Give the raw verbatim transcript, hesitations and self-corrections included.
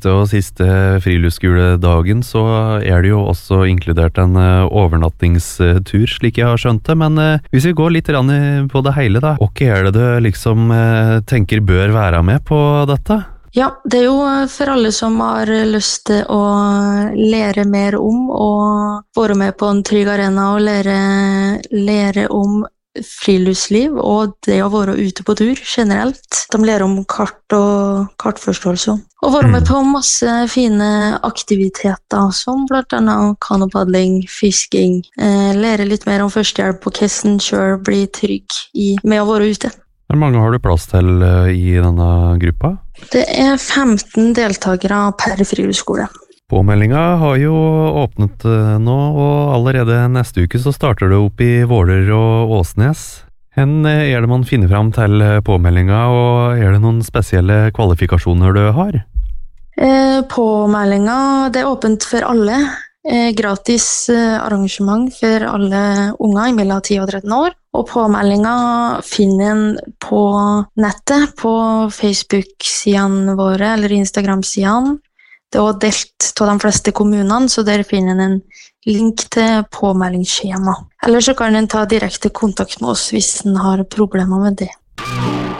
neste og siste friluftsskoledagen så er det jo også inkludert en overnattingstur, slik jeg har skjønt det. Men hvis vi går litt på det hele da, hva er det du liksom tenker bør være med på dette? Ja, det er jo for alle som har lyst til å lære mer om og være med på en trygg arena og lære, lære om friluftsliv og det å være ute på tur generelt. De lærer om kart og kartforståelse. Og være med på masse fine aktiviteter som blant annet kanopadling, fisking, eh, lære litt mer om førstehjelp og hvordan selv bli trygg i, med å være ute. Hvor mange har du plass til i denne gruppa? Det er femten deltakere per friluftsskole. Påmeldinga har jo åpnet nå, og allerede neste uke så starter det opp i Våler og Åsnes. Hvor er det man finner fram til påmeldinga, og er det noen spesielle kvalifikasjoner du har? Eh, påmeldinga, det er åpent for alle. Eh, gratis eh, arrangement for alle unger mellom ti og tretten år. Og påmeldinga finner en på nettet, på Facebook-sidene våre, eller Instagram-sidene. Det er også delt av de fleste kommunene, så der finner en en link til påmeldingsskjema. Eller så kan en ta direkte kontakt med oss hvis en har problemer med det.